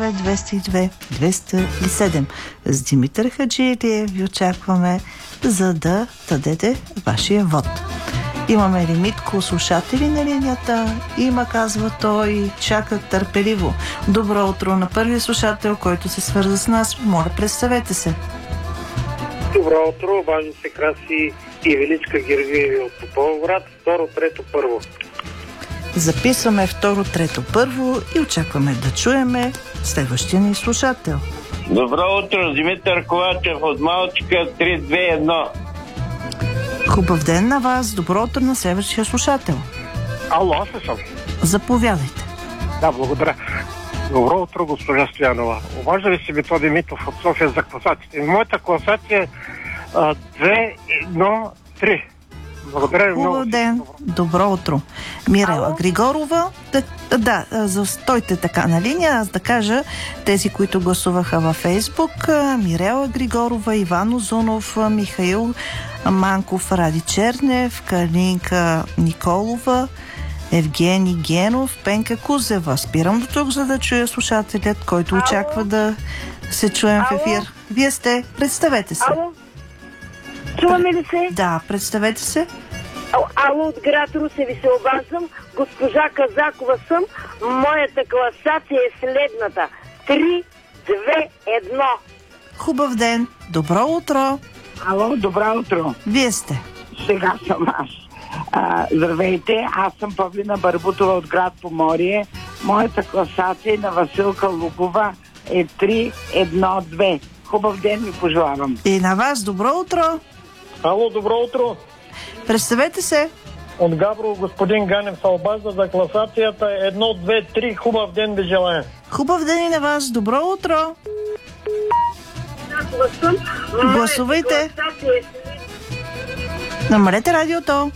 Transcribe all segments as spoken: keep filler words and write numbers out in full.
девет двеста и две двеста и седем. С Димитър Хаджиев ви очакваме, за да дадете вашия вод. Имаме ли Митко слушатели на линията? Има, казва той, чакат търпеливо. Добро утро на първия слушател, който се свърза с нас. Моля, представете се. Добро утро, обаждам се Краси и Величка Георгиеви от Тополовград. Второ, трето, първо. Записваме второ, трето, първо и очакваме да чуеме следващия ни слушател. Добро утро, Димитър Ковачев от Малчика, три две едно. Хубав ден на вас. Добро утро на следващия слушател. Ало, аз съм. Заповядайте. Да, благодаря. Добро утро, госпожа Стоянова. Обажда ли се Методи Митов от София за класациите? Моята класация е две едно три. Благодаря ви много. Хубав ден. Добро утро. Мирела Ало? Григорова. Да, да, застойте така на линия. Аз да кажа тези, които гласуваха във Фейсбук. Мирела Григорова, Иван Озунов, Михаил Манков, Ради Чернев, Калинка Николова, Евгений Генов, Пенка Кузева. Спирам до тук, за да чуя слушателят, който Ало? очаква да се чуем Ало? в ефир. Вие сте. Представете се. Ало? Чуваме ли се? Да, представете се. Ало, от град Русе ви се обаждам. Госпожа Казакова съм. Моята класация е следната. три две едно. Хубав ден. Добро утро. Ало, добро утро. Вие сте. Сега съм аз. А, здравейте, аз съм Павлина Барбутова от град Поморие. Моята класация на Василка Лугова е три едно две. Хубав ден ви пожелавам. И на вас добро утро. Ало, добро утро. Представете се. От Габрово господин Ганев се обажда за класацията едно две три. Хубав ден ви желая. Хубав ден и на вас. Добро утро. Гласувайте. Намалете радиото.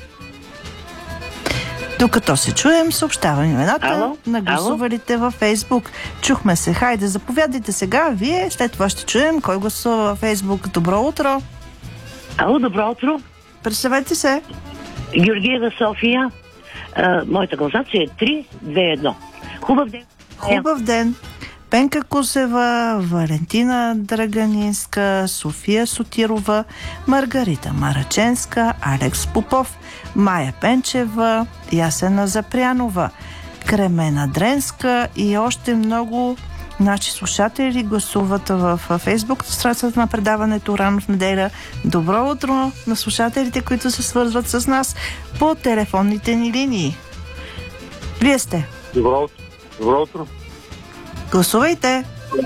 Докато се чуем, съобщавам имената Ало? на гласувалите във Фейсбук. Чухме се. Хайде, заповядайте сега. Вие, след това ще чуем кой гласува във Фейсбук. Добро утро. Ало, добро утро. Представете се. Георгиева София. А, моята класация е три две едно. Хубав ден. Хубав ден. Пенка Кусева, Валентина Драганинска, София Сотирова, Маргарита Мараченска, Алекс Попов, Майя Пенчева, Ясена Запрянова, Кремена Дренска и още много наши слушатели гласуват в Фейсбук страницата на предаването Рано в неделя. Добро утро на слушателите, които се свързват с нас по телефонните ни линии. Вие сте. Добро утро. Добро утро. Гласувайте.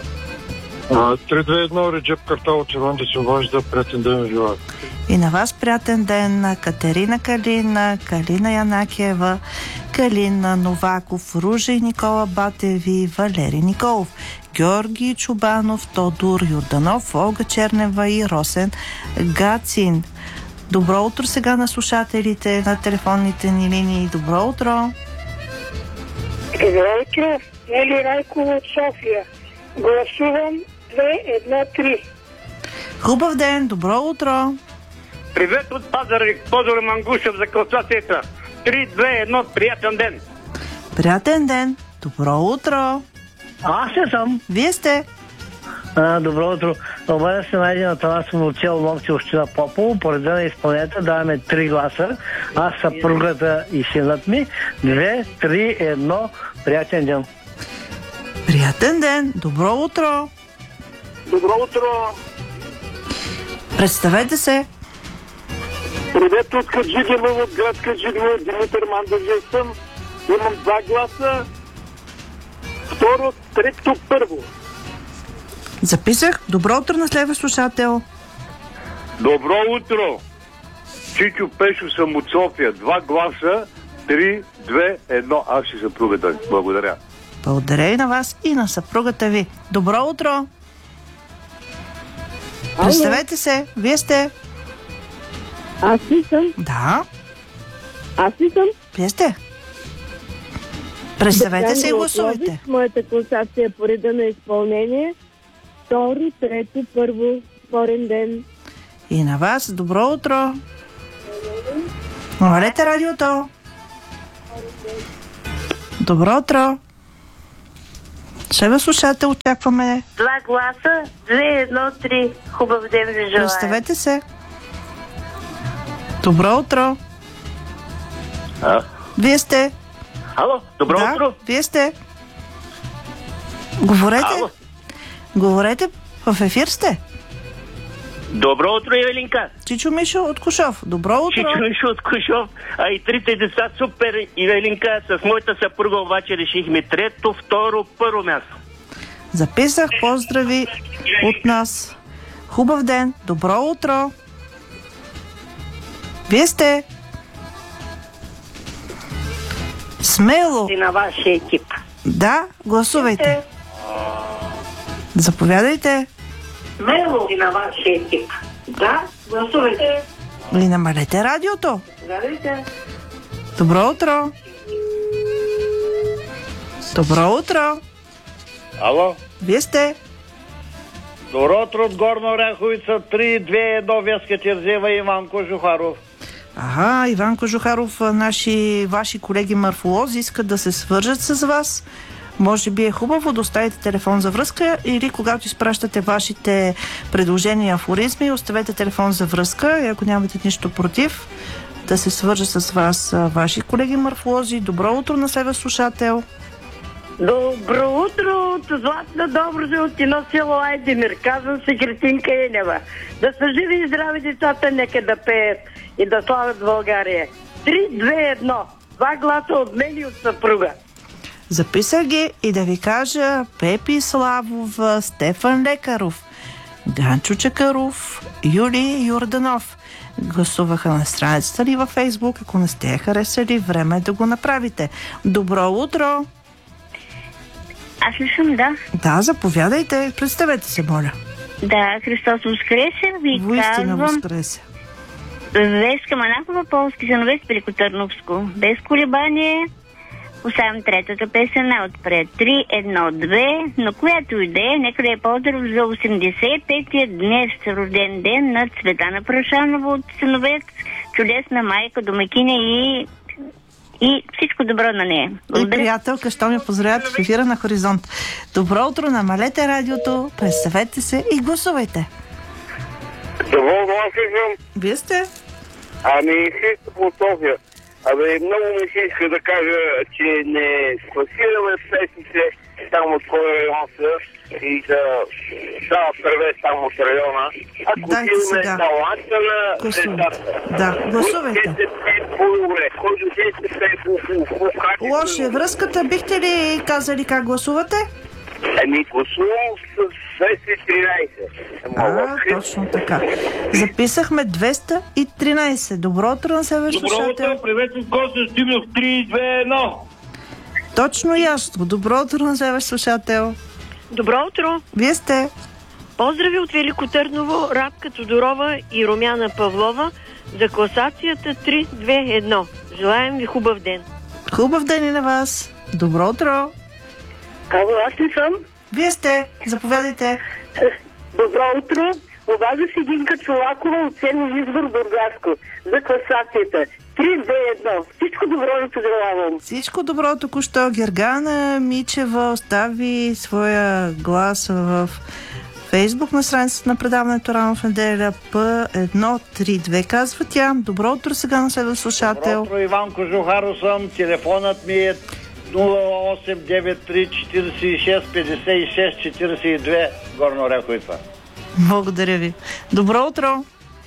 три две едно, Реджеп Картал от Черван да се обажда. Приятен ден ви желая. И на вас приятен ден на Катерина Калина, Калина Янакиева, Калина Новаков, Ружа и Никола Батеви, Валери Николов, Георги Чубанов, Тодор Юрданов, Олга Чернева и Росен Гацин. Добро утро сега на слушателите на телефонните ни линии. Добро утро. Добро утро. Нели Райкова от София. Гласувам две едно три. Хубав ден. Добро утро. Привет от Пазарик, Тодор Мангушев за класацията. три две едно, приятен ден. Приятен ден. Добро утро. Аз се съм. Вие сте. А, добро утро. Обадя се на един Атанасов от село Ловци, община Попово. По реда на изпълнението даваме три гласа. Аз, съпругата и синът ми. две, три, едно. Приятен ден. Приятен ден. Добро утро. Добро утро. Представете се. Привет от Каджидево, от град Каджидево, Димитър Мандържев съм. Имам два гласа. Второ, трето, първо. Записах. Добро утро на следващ слушател. Добро утро. Чичо Пешо съм от София. Два гласа, три, две, едно. Аз ще съпругата. Благодаря. Благодаря и на вас и на съпругата ви. Добро утро. Представете се. Вие сте. Аз ли съм? Да. Аз ли съм? Вие сте. Представете се и гласувайте. Моята класация е по реда на изпълнение. Второ, трето, първо, спорен ден. И на вас. Добро утро. Намалете радиото. Добро утро. Следва слушател, очакваме. Два гласа, две, едно, три. Хубав ден ви желая. Представете се. Добро утро. А? Вие сте. Ало, добро да, утро. Вие сте. Говорете. Ало. Говорете. В ефир сте. Добро утро, Ивелинка. Чичо Мишо от Кушов. Добро утро. Чичо Мишо от Кушов. А и трите деца супер, Ивелинка. С моята съпруга обаче решихме трето, второ, първо място. Записах поздрави от нас. Хубав ден. Добро утро. Вие сте. Смело. И на вашия екип. Да, гласувайте. Заповядайте. Смело и на вашия екип. Да, гласувайте. Или намалете радиото. Гледайте. Добро утро. Добро утро. Ало? Вие сте. Добро утро от Горна Оряховица, три две едно, Веска Терзева и Иван Кожухаров. Ага, Иван Кожухаров, наши, ваши колеги морфолози искат да се свържат с вас. Може би е хубаво да оставите телефон за връзка или когато изпращате вашите предложения и афоризми, оставете телефон за връзка и ако нямате нищо против, да се свържа с вас ваши колеги морфолози. Добро утро на следващ слушател. Добро утро от Златна Добруджа от едно село Айдемир. Казвам се Кристинка Енева. Да са живи и здрави децата, нека да пеят и да славят България. три две едно. Два гласа от мен и от съпруга. Записах ги и да ви кажа Пепи Славова, Стефан Лекаров, Ганчо Чакаров, Юли Юрданов. Гласуваха на страницата ли във Фейсбук. Ако не сте я харесали, време е да го направите. Добро утро! Аз ли съм, да? Да, заповядайте. Представете се, моля. Да, Христос Воскресе. Ви Воистина казвам Воскресе. Веска Манакова, Полски санове с Великотърновско. Без колебание оставям третата песен отпред. три едно две, но която идея, нека да е поздрав за осемдесет и петия днес рожден ден на Цветана Прашанова от Синовец, чудесна майка, домакиня и И всичко добро на нея. И приятелка, що ми поздравят в ефира на Хоризонт. Добро утро, намалете радиото, представете се и гласувайте. Добро гласа съм. Вие сте? Ами, Христо по София. Абе, много ми се иска да кажа, че не спасираме песните там от кой район са и да става превес там от района. Ако Дайте имаме сега. таланта на децата. Да, гласувайте. По-добре, който дете пее по-качествено. Лоша е връзката. Бихте ли казали как гласувате? Ами, гласувам с двеста и тринайсет. А, точно така. Записахме двеста и тринайсет. Добро утро на следващ слушател. Добро утро, приветствам Костя Стимов, три две едно. Точно ясно. Добро утро на следващ слушател. Добро утро! Вие сте? Поздрави от Велико Търново, Радка Тодорова и Румяна Павлова за класацията три две едно. Желаем ви хубав ден! Хубав ден и на вас. Добро утро! Ало, аз ли съм? Вие сте. Заповядайте. Добро утро! Обажда си Гинка Чолакова от село Извор, Бургаско за класацията. три две едно. Всичко добро ви пожелавам. Всичко добро. Току-що Гергана Мичева остави своя глас в Фейсбук на страницата на предаването Рано в неделя. П едно три две казва тя. Добро утро сега на следва слушател. Добро утро, Иван Кожухаро съм. Телефонът ми е нула осем девет три четиридесет и шест петдесет и шест четиридесет и две, Горна Оряховица. Благодаря ви. Добро утро.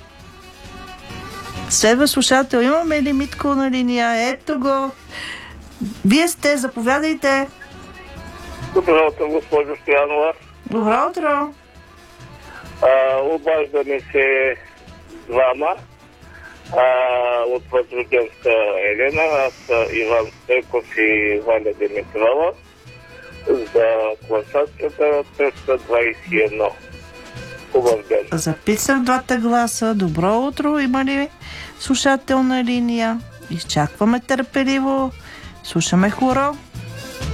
Следва слушател. Имаме ли Митко на линия? Ето го. Вие сте. Заповядайте. Добро утро, госпожо Стоянова. Добро утро. А, обаждаме се двама. А, от Възроденска Елена, аз Иван Стеков и Валя Димитрова за класацията триста двадесет и едно. Хубав ден. Записах двата гласа. Добро утро. Има ли слушател на линия? Изчакваме търпеливо. Слушаме хоро.